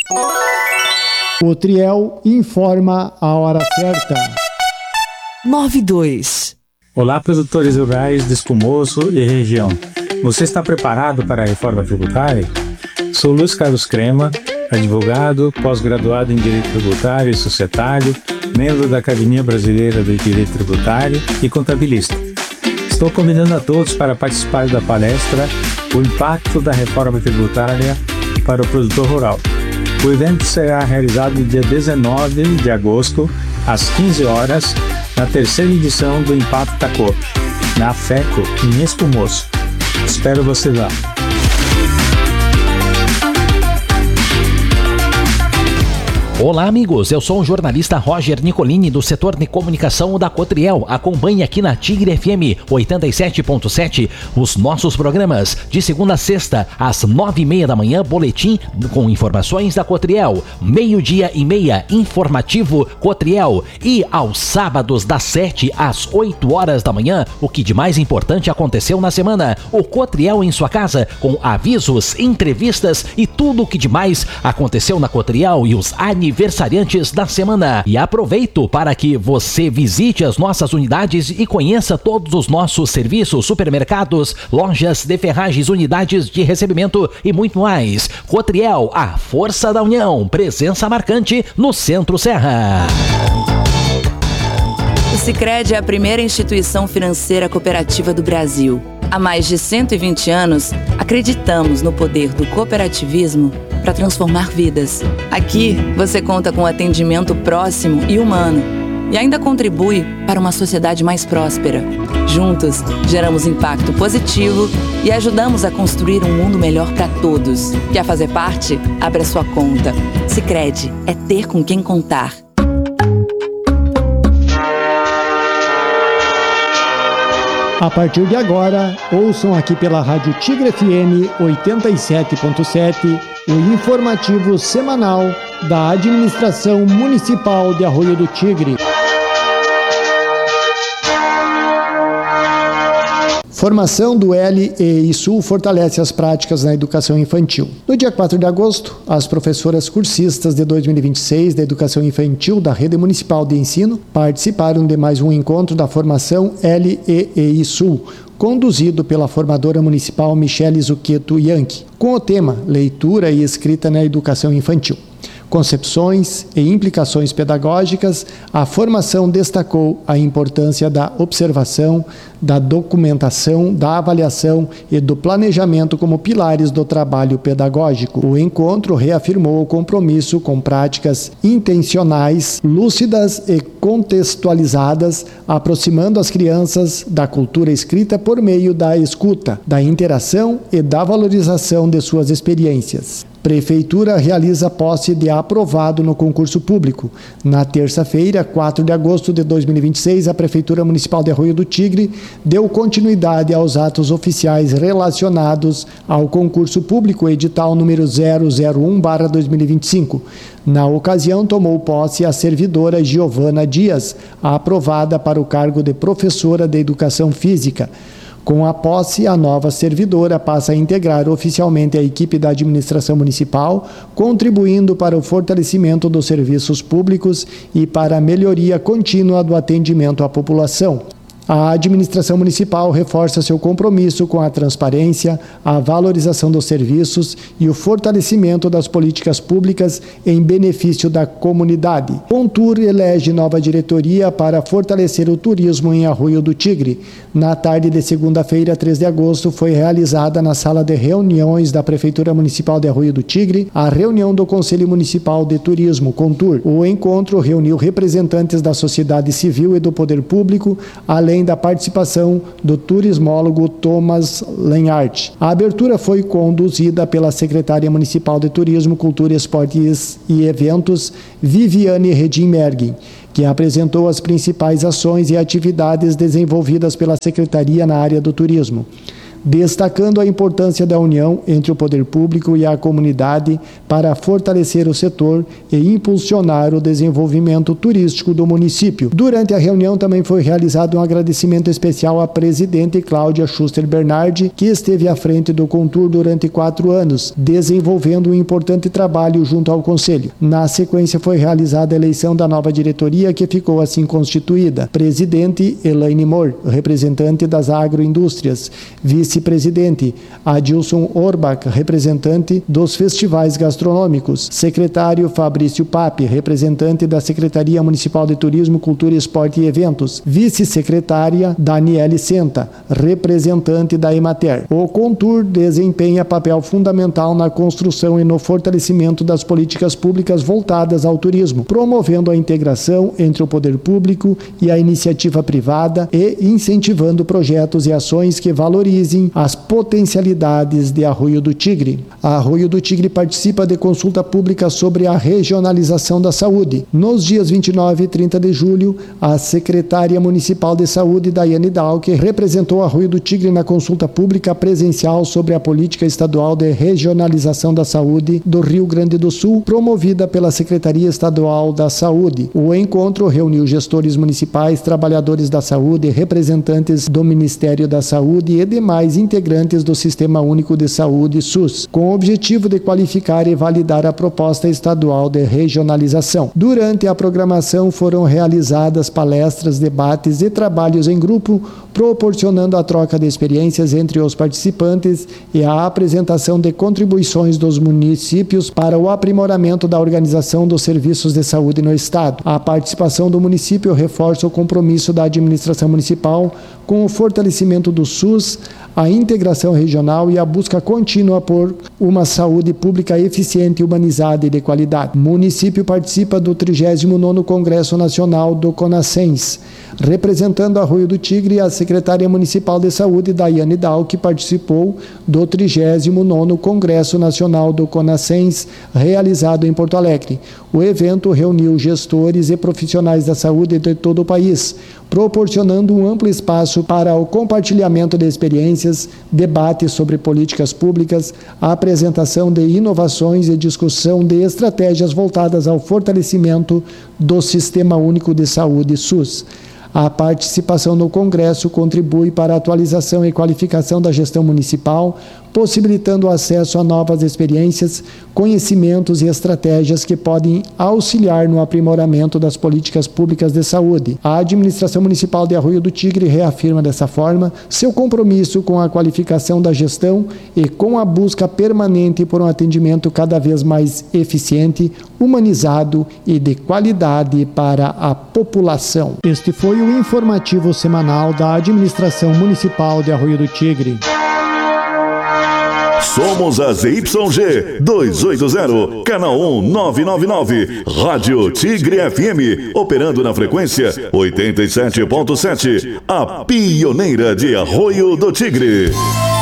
O Triel informa a hora certa. 9:02. Olá, produtores rurais de Espumoso e região. Você está preparado para a reforma tributária? Sou Luiz Carlos Crema, advogado, pós-graduado em Direito Tributário e Societário, membro da Academia Brasileira de Direito Tributário e contabilista. Estou convidando a todos para participar da palestra O Impacto da Reforma Tributária para o Produtor Rural. O evento será realizado no dia 19 de agosto, às 15 horas, na terceira edição do Impacto da COP, na FECO, em Espumoso. Espero você lá. Olá, amigos, eu sou o jornalista Roger Nicolini do setor de comunicação da Cotriel. Acompanhe aqui na Tigre FM 87.7 os nossos programas de segunda a sexta às 9:30 da manhã, boletim com informações da Cotriel, 12:30, informativo Cotriel, e aos sábados das 7 às 8 horas da manhã, o que de mais importante aconteceu na semana, o Cotriel em sua casa, com avisos, entrevistas e tudo o que de mais aconteceu na Cotriel e os aniversariantes da semana. E aproveito para que você visite as nossas unidades e conheça todos os nossos serviços, supermercados, lojas de ferragens, unidades de recebimento e muito mais. Cotriel, a força da união, presença marcante no Centro Serra. O Sicredi é a primeira instituição financeira cooperativa do Brasil. Há mais de 120 anos, acreditamos no poder do cooperativismo para transformar vidas. Aqui, você conta com atendimento próximo e humano e ainda contribui para uma sociedade mais próspera. Juntos, geramos impacto positivo e ajudamos a construir um mundo melhor para todos. Quer fazer parte? Abra sua conta. Sicredi é ter com quem contar. A partir de agora, ouçam aqui pela Rádio Tigre FM 87.7 o informativo semanal da Administração Municipal de Arroio do Tigre. Formação do LEISU fortalece as práticas na educação infantil. No dia 4 de agosto, as professoras cursistas de 2026 da educação infantil da Rede Municipal de Ensino participaram de mais um encontro da formação LEISU, conduzido pela formadora municipal Michele Zucchetto Yankee, com o tema Leitura e Escrita na Educação Infantil. Concepções e implicações pedagógicas, a formação destacou a importância da observação, da documentação, da avaliação e do planejamento como pilares do trabalho pedagógico. O encontro reafirmou o compromisso com práticas intencionais, lúcidas e contextualizadas, aproximando as crianças da cultura escrita por meio da escuta, da interação e da valorização de suas experiências. Prefeitura realiza posse de aprovado no concurso público. Na terça-feira, 4 de agosto de 2026, a Prefeitura Municipal de Arroio do Tigre deu continuidade aos atos oficiais relacionados ao concurso público edital número 001/2025. Na ocasião, tomou posse a servidora Giovana Dias, aprovada para o cargo de professora de Educação Física. Com a posse, a nova servidora passa a integrar oficialmente a equipe da administração municipal, contribuindo para o fortalecimento dos serviços públicos e para a melhoria contínua do atendimento à população. A administração municipal reforça seu compromisso com a transparência, a valorização dos serviços e o fortalecimento das políticas públicas em benefício da comunidade. Contur elege nova diretoria para fortalecer o turismo em Arroio do Tigre. Na tarde de segunda-feira, 3 de agosto, foi realizada na sala de reuniões da Prefeitura Municipal de Arroio do Tigre a reunião do Conselho Municipal de Turismo, Contur. O encontro reuniu representantes da sociedade civil e do poder público, além da participação do turismólogo Thomas Lenhart. A abertura foi conduzida pela secretária municipal de Turismo, Cultura, Esportes e Eventos, Viviane Redimberg, que apresentou as principais ações e atividades desenvolvidas pela secretaria na área do turismo. destacando a importância da união entre o poder público e a comunidade para fortalecer o setor e impulsionar o desenvolvimento turístico do município. Durante a reunião também foi realizado um agradecimento especial à presidente Cláudia Schuster Bernardi, que esteve à frente do Contur durante 4 anos, desenvolvendo um importante trabalho junto ao Conselho. Na sequência foi realizada a eleição da nova diretoria, que ficou assim constituída: presidente Elaine Moore, representante das agroindústrias; vice-presidente Adilson Orbach, representante dos festivais gastronômicos; secretário Fabrício Pape, representante da Secretaria Municipal de Turismo, Cultura, Esporte e Eventos; vice-secretária Daniele Senta, representante da Emater. O Contur desempenha papel fundamental na construção e no fortalecimento das políticas públicas voltadas ao turismo, promovendo a integração entre o poder público e a iniciativa privada e incentivando projetos e ações que valorizem as potencialidades de Arroio do Tigre. A Arroio do Tigre participa de consulta pública sobre a regionalização da saúde. Nos dias 29 e 30 de julho, a secretária municipal de saúde, Daiane Dalk, representou Arroio do Tigre na consulta pública presencial sobre a política estadual de regionalização da saúde do Rio Grande do Sul, promovida pela Secretaria Estadual da Saúde. O encontro reuniu gestores municipais, trabalhadores da saúde, representantes do Ministério da Saúde e demais integrantes do Sistema Único de Saúde, SUS, com o objetivo de qualificar e validar a proposta estadual de regionalização. Durante a programação foram realizadas palestras, debates e trabalhos em grupo, proporcionando a troca de experiências entre os participantes e a apresentação de contribuições dos municípios para o aprimoramento da organização dos serviços de saúde no Estado. A participação do município reforça o compromisso da administração municipal com o fortalecimento do SUS, a integração regional e a busca contínua por uma saúde pública eficiente, humanizada e de qualidade. O município participa do 39º Congresso Nacional do CONASCENS. Representando Arroio do Tigre, a secretária municipal de saúde, Daiane Dalk, participou do 39º Congresso Nacional do CONASCENS, realizado em Porto Alegre. O evento reuniu gestores e profissionais da saúde de todo o país, proporcionando um amplo espaço para o compartilhamento de experiências, debates sobre políticas públicas, a apresentação de inovações e discussão de estratégias voltadas ao fortalecimento do Sistema Único de Saúde, SUS. A participação no Congresso contribui para a atualização e qualificação da gestão municipal, possibilitando o acesso a novas experiências, conhecimentos e estratégias que podem auxiliar no aprimoramento das políticas públicas de saúde. A administração municipal de Arroio do Tigre reafirma dessa forma seu compromisso com a qualificação da gestão e com a busca permanente por um atendimento cada vez mais eficiente, humanizado e de qualidade para a população. Este foi o informativo semanal da administração municipal de Arroio do Tigre. Somos a ZYG 280, canal 1999, Rádio Tigre FM, operando na frequência 87.7, a pioneira de Arroio do Tigre.